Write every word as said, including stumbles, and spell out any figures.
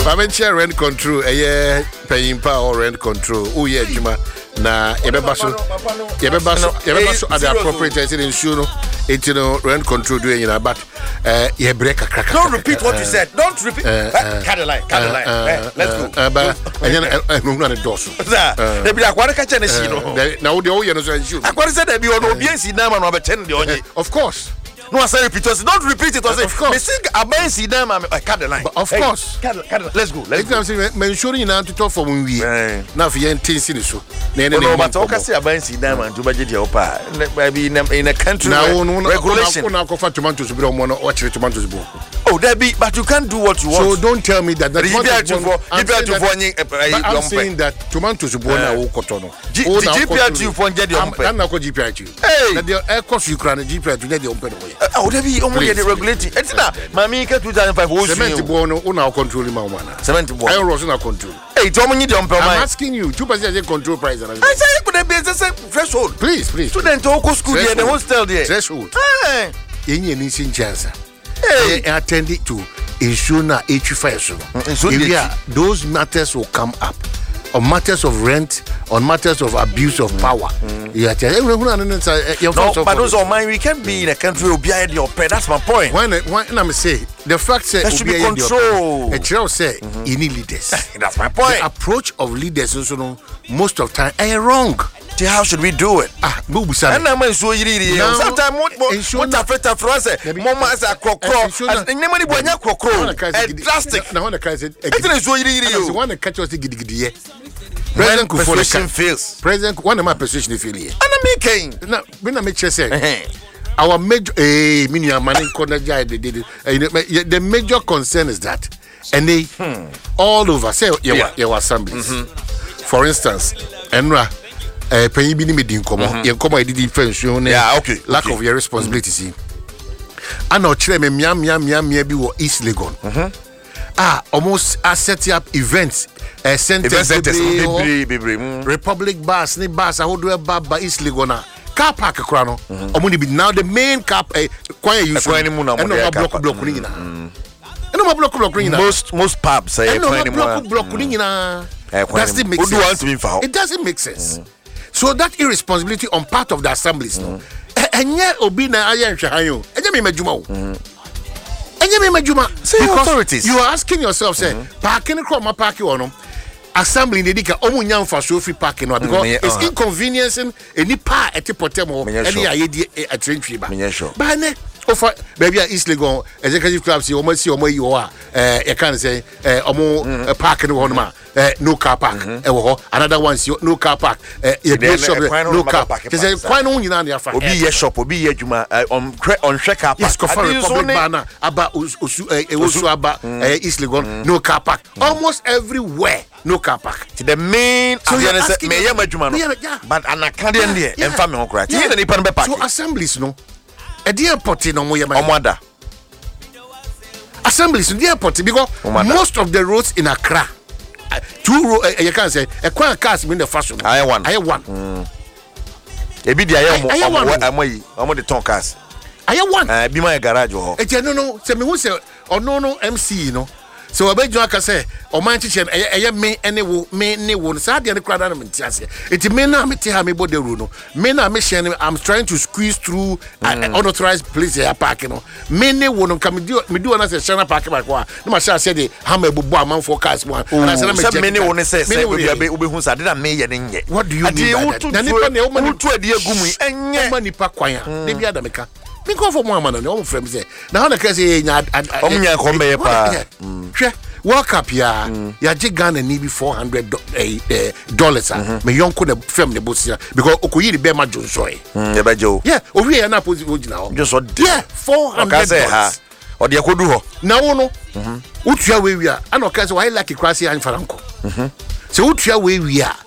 Provincial rent control, eh, paying power rent control. Oh, yeah, Juma. Na ebebaso ebebaso ebebaso at the appropriate insurance it you know rent control doing you know but uh yeah break a crack. Don't repeat what you said. Don't repeat. Cut the line, cut the line. Let's go. But and then no na doso. They be like what catch na no. Now the oye no so issue. Akwa say they be on obiensi na ma no be the onye. Of course. No, I say repeat. Don't repeat it. I say, of course. Me sing about see them. I cut the line. But of hey, course. Cut, cut, let's go. Let's go. Me ensuring you now to talk for when we. Now for you things in the show. No, but okay, say about see them and to budget your pa. Maybe in a in a country regulation. Now, go for tomatoes. We don't want to watch tomatoes. Oh, there be, but you can't do what you want. So don't tell me that. I'm saying that tomatoes born now kotono. G P R two for get your own. I'm not going G P R two. Hey, that the air cost Ukraine G P R two get the open way. Oh, there be only the regulating. It's not. Mami two thousand five. Cement born on our control in my one. Cement born. I was in our control. Hey, tell me the umbrella. I'm asking you. Two percent control price. I say you could be the threshold. Please, please. Student to go school there, the hostel there. Threshold. Hey, any any chance? Hey, I attended to ensure H five. So those matters will come up. On matters of rent, on matters of abuse of power. Mm. Yeah, no, but those are mine. We can't be in a country who behind your pay. That's my point. When when I'm say the fact that should be control. A child say you need leaders. That's my point. The approach of leaders also know most of time are wrong. How should we do it? Ah, Bubusa. And I'm so yiri. Sometimes what what affect France? Mama as a crocro. As nobody boy na crocro. Drastic. Now when the guy said, "It's so yiri." The one that catch us the gidi gidi. President Kufuor fails. President, one of my persuasion fail here. And I'm making. Now, when I make sure say, our major, eh, mini money corner guy, they did it. The major concern is that, and they hmm. all over say your yeah. your assemblies. Mm-hmm. For instance, Enra, eh, penny bini me din komo, yen komo edidi pension. Yeah, okay. Lack okay. of your responsibility. See, I know chile me miam miam miam miam bi wo East Legon. Mm-hmm. Ah, almost uh, set up events. Uh, centers, Bibri, Bibri, mm. Republic bus, ni bus, I would do a baba East Ligona. Car park, Crono. Omuni be now the main car, a quiet use. And no block block ring. And no block block ring. Most most pubs say no block block ring. Doesn't make sense. It doesn't make sense. So that irresponsibility on part of the assemblies, no. And yet, Obina Ayan Shahayo, and you may Majuma. Say authorities. You are asking yourself, say, mm-hmm. parking across my parking on them, assembly in the Dika, Omunyam for Sophie parking, because mm, it's uh-huh. inconveniencing any part at the Potemo, any idea at train tree. But offer baby East Legon executive clubs, you almost see where you are. Uh, I can't say, uh, Omo parking on ma, no car park. Another one, no car park. No car park. There's a quite only on the affair. Obi a shop, obi a juma on on check car park. Yes, Republic banner about Usu about East Legon, no car park. Almost everywhere, no car park. The main, so you're asking me, but an Acadian there, and family on crack. So assemblies, no. A dear potty no more Omada. Assemblies in the airport because Omada. Most of the roads in Accra, uh, two roads, uh, you can say, a quiet cars in the fashion. I won. I won. A bit I am I'm on the ton cars. I won. I be my garage. Oh, no, no, tell me who say, or no, no, M C, you know. So I bet you can say, or my teacher, I may any wo, may any one, Sadia and the crowd. It may not be tell me about the rule. May not mention I'm trying to squeeze through an unauthorized place here parking. Many won't come do me do another Shana parking like one. No, my shall say the hammer boy man for cars one. And I said, many won't say, many will be able to say, I may yet. What do you mean? To a dear gumi and yet money paquaya. Maybe Adamica. Me go for one man and all friends say. Now the case Omnia Combe pa. Work up ya ya Ghana need four hundred dollars. Me young could film the books here because Okoyi the Bema Johnsoy. Yeah, Owi ya na position now. Just yeah, four hundred dollars. Or the Akodu. Now no. Utua we we are. And okay so I like a crazy and faranko. So utua we we are.